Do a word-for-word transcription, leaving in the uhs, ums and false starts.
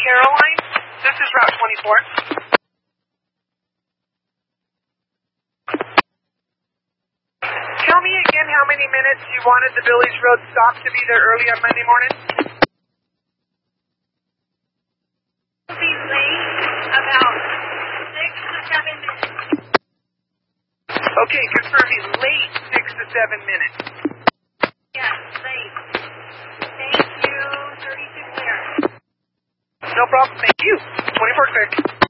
Caroline, this is Route twenty-four. Tell me again how many minutes you wanted the Village Road stop to be there early on Monday morning? It'll be late, about six to seven minutes. Okay, confirm me, late six to seven minutes. Yes, late. Thank you, thirty-six there. No problem, thank you. twenty-four clear.